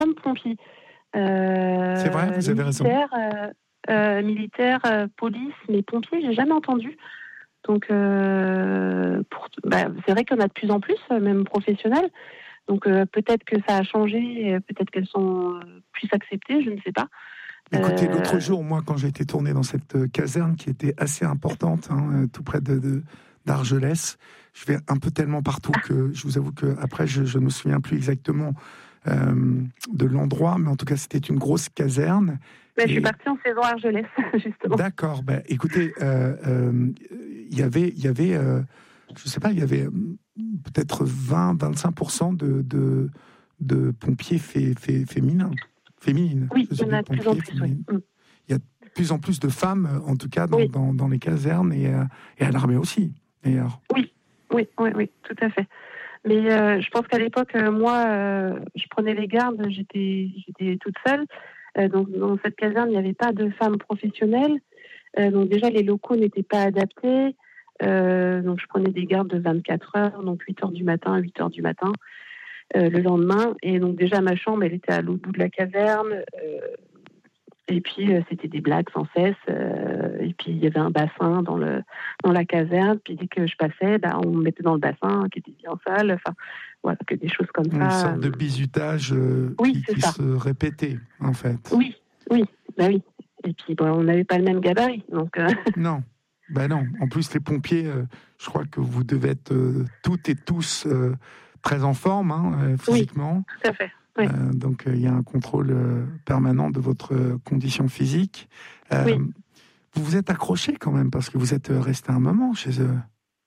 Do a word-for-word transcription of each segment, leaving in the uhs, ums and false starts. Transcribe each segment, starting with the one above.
femmes pompiers. Euh, C'est vrai, vous avez raison. Militaire, euh, euh, militaire euh, police, mais pompiers, j'ai jamais entendu. Donc, euh, pour, bah, c'est vrai qu'il y en a de plus en plus, même professionnels. Donc, euh, peut-être que ça a changé, peut-être qu'elles sont plus acceptées, je ne sais pas. Écoutez, Euh... l'autre jour, moi, quand j'ai été tourné dans cette caserne qui était assez importante, hein, tout près de, de, d'Argelès, je vais un peu tellement partout que je vous avoue qu'après, je ne me souviens plus exactement euh, de l'endroit, mais en tout cas, c'était une grosse caserne. Mais et... Je suis partie en saison Argelès, justement. D'accord. Ben, écoutez, il euh, euh, y avait, y avait euh, je ne sais pas, il y avait peut-être vingt à vingt-cinq pour cent de, de, de pompiers fé, fé, féminins. Féminines. Oui, il y en a de plus en plus, oui. Il y a de plus en plus de femmes, en tout cas, dans, oui. dans, dans les casernes et, euh, et à l'armée aussi, d'ailleurs. Oui, oui, oui, oui, tout à fait. Mais euh, je pense qu'à l'époque, euh, moi, euh, je prenais les gardes, j'étais, j'étais toute seule. Euh, donc, dans cette caserne, il n'y avait pas de femmes professionnelles. Euh, donc, déjà, les locaux n'étaient pas adaptés. Euh, donc, je prenais des gardes de vingt-quatre heures, donc huit heures du matin à huit heures du matin. Euh, le lendemain, et donc déjà ma chambre elle était à l'autre bout de la caverne, euh, et puis euh, c'était des blagues sans cesse, euh, et puis il y avait un bassin dans le dans la caserne, puis dès que je passais, bah, on me mettait dans le bassin qui était bien sale, enfin voilà, que des choses comme Une ça. sorte de bizutage euh, oui, qui, c'est qui ça. se répétait en fait. Oui, oui, bah oui. Et puis bon, on n'avait pas le même gabarit, donc. Euh... Non. Ben non. En plus les pompiers, euh, je crois que vous devez être euh, toutes et tous euh, très en forme, hein, euh, physiquement. Oui, tout à fait. Oui. Euh, donc il euh, y a un contrôle euh, permanent de votre euh, condition physique. Euh, oui. Vous vous êtes accroché quand même parce que vous êtes resté un moment chez eux.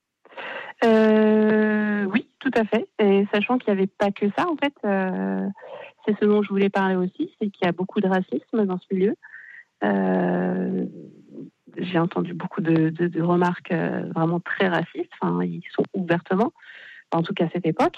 Euh, oui, tout à fait. Et sachant qu'il n'y avait pas que ça, en fait, euh, c'est ce dont je voulais parler aussi, c'est qu'il y a beaucoup de racisme dans ce milieu. Euh, j'ai entendu beaucoup de, de, de remarques euh, vraiment très racistes. Enfin, ils sont ouvertement, en tout cas à cette époque.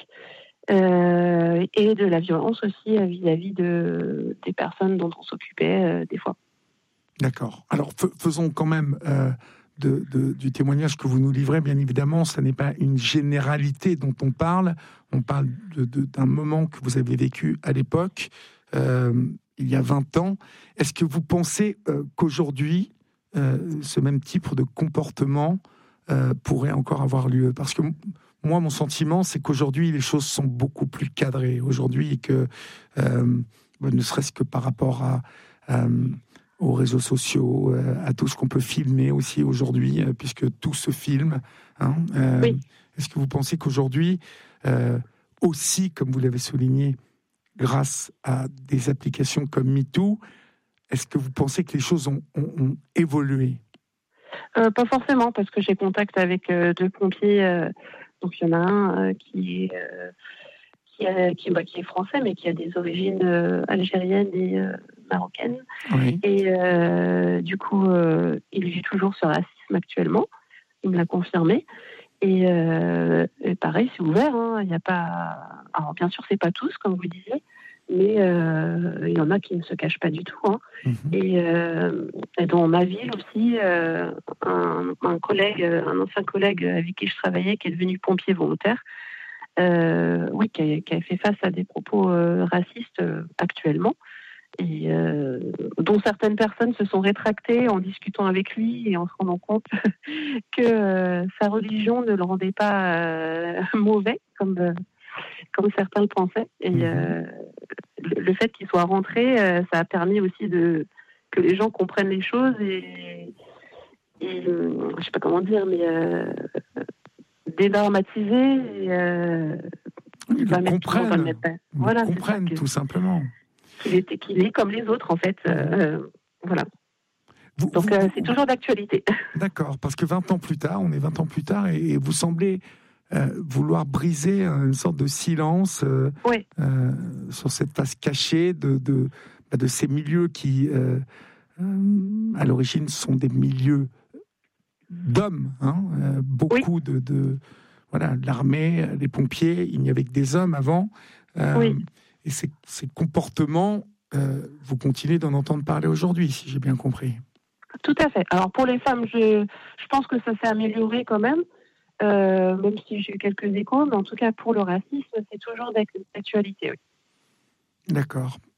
Euh, et de la violence aussi vis-à-vis de, des personnes dont on s'occupait euh, des fois. D'accord. Alors f- faisons quand même euh, de, de, du témoignage que vous nous livrez, bien évidemment, ce n'est pas une généralité dont on parle, on parle de, de, d'un moment que vous avez vécu à l'époque, euh, il y a vingt ans. Est-ce que vous pensez euh, qu'aujourd'hui, euh, ce même type de comportement euh, pourrait encore avoir lieu ? Parce que moi, mon sentiment, c'est qu'aujourd'hui, les choses sont beaucoup plus cadrées. Aujourd'hui, et que, euh, ne serait-ce que par rapport à, à, aux réseaux sociaux, à tout ce qu'on peut filmer aussi aujourd'hui, puisque tout se filme. Hein, euh, oui. Est-ce que vous pensez qu'aujourd'hui, euh, aussi, comme vous l'avez souligné, grâce à des applications comme MeToo, est-ce que vous pensez que les choses ont, ont, ont évolué ? euh, Pas forcément, parce que j'ai contact avec euh, deux pompiers. Euh, donc il y en a un euh, qui est euh, qui, a, qui, bah, qui est français, mais qui a des origines euh, algériennes et euh, marocaines. Oui. Et euh, du coup, euh, il vit toujours ce racisme actuellement. Il me l'a confirmé. Et, euh, et pareil, c'est ouvert. Hein. Il y a pas. Alors bien sûr, c'est pas tous, comme vous disiez, mais euh, il y en a qui ne se cachent pas du tout. Hein. Mm-hmm. Et, euh, et dans ma ville aussi, euh, un, un collègue, un ancien collègue avec qui je travaillais, qui est devenu pompier volontaire. Euh, oui, qui a, qui a fait face à des propos euh, racistes euh, actuellement, et euh, dont certaines personnes se sont rétractées en discutant avec lui et en se rendant compte que euh, sa religion ne le rendait pas euh, mauvais, comme, euh, comme certains le pensaient. Et euh, le, le fait qu'il soit rentré, euh, ça a permis aussi de, que les gens comprennent les choses et, et euh, je sais pas comment dire, mais... Euh, dédramatiser et euh, oui, le comprennent, voilà, comprennent tout simplement. Qu'il est, qu'il est comme les autres, en fait. Euh, voilà. Vous, Donc, vous, euh, c'est toujours d'actualité. D'accord, parce que vingt ans plus tard, on est vingt ans plus tard, et, et vous semblez euh, vouloir briser une sorte de silence euh, oui. euh, sur cette face cachée de, de, de ces milieux qui, euh, euh, à l'origine, sont des milieux d'hommes, hein, euh, beaucoup oui. de, de voilà, l'armée, les pompiers, il n'y avait que des hommes avant, euh, oui. et ces, ces comportements, euh, vous continuez d'en entendre parler aujourd'hui, si j'ai bien compris. Tout à fait. Alors pour les femmes, je, je pense que ça s'est amélioré quand même, euh, même si j'ai eu quelques échos, mais en tout cas pour le racisme, c'est toujours d'actualité, oui. D'accord.